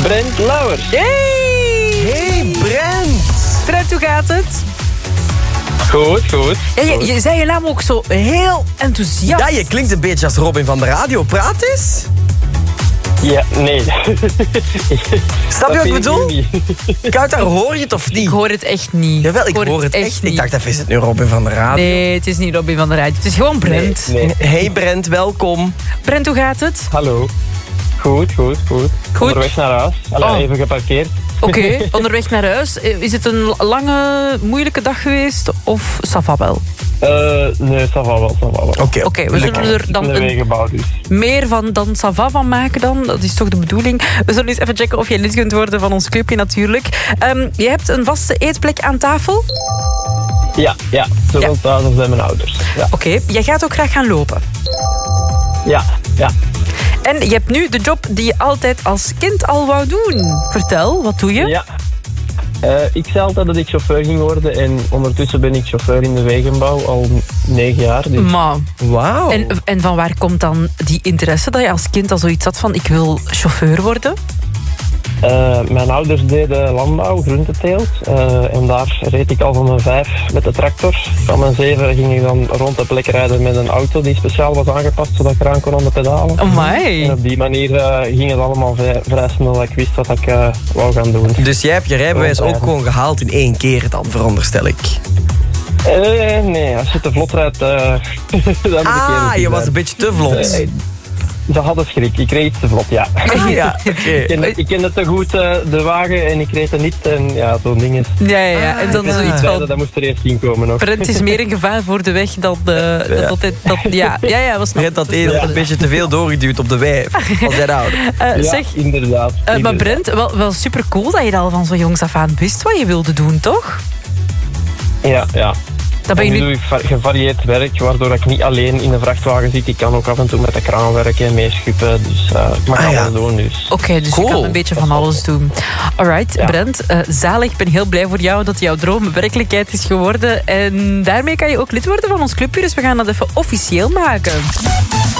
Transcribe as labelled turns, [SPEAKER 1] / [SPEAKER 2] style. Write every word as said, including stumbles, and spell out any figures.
[SPEAKER 1] Brent Lauwers.
[SPEAKER 2] Hey!
[SPEAKER 3] Hey Brent!
[SPEAKER 2] Brent, hoe gaat het?
[SPEAKER 1] Goed, goed.
[SPEAKER 2] Ja, je, je zei je naam ook zo heel enthousiast.
[SPEAKER 3] Ja, je klinkt een beetje als Robin van de radio. Praat eens.
[SPEAKER 1] Ja, nee.
[SPEAKER 3] Snap je wat ik bedoel? Kouter, hoor je het of
[SPEAKER 2] Ik
[SPEAKER 3] niet?
[SPEAKER 2] hoor het echt niet.
[SPEAKER 3] Jawel, ik hoor het echt. Ik dacht, even is het nu Robin van de radio?
[SPEAKER 2] Nee, het is niet Robin van der Radio. Het is gewoon Brent.
[SPEAKER 1] Nee, nee.
[SPEAKER 3] Hey Brent, welkom.
[SPEAKER 2] Brent, hoe gaat het?
[SPEAKER 1] Hallo. Goed, goed, goed.
[SPEAKER 2] Goed.
[SPEAKER 1] Onderweg naar huis. Allee,
[SPEAKER 2] Oh.
[SPEAKER 1] even geparkeerd.
[SPEAKER 2] Oké, okay, onderweg naar huis. Is het een lange, moeilijke dag geweest? Of ça va wel?
[SPEAKER 1] Uh, nee, ça va wel, ça va wel.
[SPEAKER 3] Oké,
[SPEAKER 2] Oké, okay, we zullen er dan
[SPEAKER 1] in de
[SPEAKER 2] een,
[SPEAKER 1] wegenbouw dus.
[SPEAKER 2] meer van dan ça va van maken dan. Dat is toch de bedoeling. We zullen eens even checken of je lid kunt worden van ons clubje natuurlijk. Um, je hebt een vaste eetplek aan tafel?
[SPEAKER 1] Ja, ja. Zowel
[SPEAKER 2] Ja.
[SPEAKER 1] thuis als bij mijn ouders. Ja,
[SPEAKER 2] Oké, okay, jij gaat ook graag gaan lopen.
[SPEAKER 1] ja, ja.
[SPEAKER 2] En je hebt nu de job die je altijd als kind al wou doen. Vertel, wat doe je?
[SPEAKER 1] Ja. Uh, ik zei altijd dat ik chauffeur ging worden en ondertussen ben ik chauffeur in de wegenbouw al negen jaar. Dus.
[SPEAKER 2] Maar,
[SPEAKER 3] Wauw.
[SPEAKER 2] en, en van waar komt dan die interesse dat je als kind al zoiets had van ik wil chauffeur worden?
[SPEAKER 1] Uh, mijn ouders deden landbouw, groenteteelt. Uh, en daar reed ik al van mijn vijf met de tractor. Van mijn zeven ging ik dan rond de plek rijden met een auto die speciaal was aangepast zodat ik eraan kon aan de pedalen.
[SPEAKER 2] Amai.
[SPEAKER 1] En op die manier uh, ging het allemaal vrij, vrij snel dat ik wist wat ik uh, wou gaan doen.
[SPEAKER 3] Dus jij hebt je rijbewijs ook gewoon gehaald in één keer dan, veronderstel ik.
[SPEAKER 1] Uh, nee, als je te vlot rijdt, uh, dan moet ik
[SPEAKER 3] Ah, je was een beetje te vlot.
[SPEAKER 1] Uh, Ze hadden schrik. Ik reed iets te vlot, ja.
[SPEAKER 3] Ja, okay.
[SPEAKER 1] ik, kende, ik kende te goed uh, de wagen en ik reed er niet. En ja, zo'n ding is...
[SPEAKER 2] Ja, ja, ja. En dan
[SPEAKER 3] Ah,
[SPEAKER 2] zoiets
[SPEAKER 1] ja.
[SPEAKER 2] van...
[SPEAKER 1] Dat moest er eerst inkomen nog.
[SPEAKER 2] Brent is meer een gevaar voor de weg dan... De,
[SPEAKER 3] Ja.
[SPEAKER 2] dat, altijd, dat, ja, ja, ja, was
[SPEAKER 3] Brent had een,
[SPEAKER 1] Ja.
[SPEAKER 3] een beetje te veel doorgeduwd op de wijf. Als jij ouder.
[SPEAKER 2] Uh,
[SPEAKER 1] Ja,
[SPEAKER 2] zeg,
[SPEAKER 1] inderdaad.
[SPEAKER 2] uh, maar
[SPEAKER 1] inderdaad.
[SPEAKER 2] Brent, wel, wel super cool dat je al van zo jongs af aan wist wat je wilde doen, toch?
[SPEAKER 1] Ja, ja.
[SPEAKER 2] Dat ben
[SPEAKER 1] En
[SPEAKER 2] je
[SPEAKER 1] nu
[SPEAKER 2] nu...
[SPEAKER 1] doe ik va- gevarieerd werk, waardoor ik niet alleen in de vrachtwagen zit. Ik kan ook af en toe met de kraan werken en meeschuppen. Dus uh, ik mag
[SPEAKER 3] Ah,
[SPEAKER 1] alles
[SPEAKER 3] ja.
[SPEAKER 1] doen. Dus.
[SPEAKER 2] Oké, okay, dus
[SPEAKER 3] Cool.
[SPEAKER 2] je kan een beetje van alles doen. Alright,
[SPEAKER 1] Ja.
[SPEAKER 2] Brent, uh, zalig. Ik ben heel blij voor jou dat jouw droom werkelijkheid is geworden. En daarmee kan je ook lid worden van ons clubje. Dus we gaan dat even officieel maken.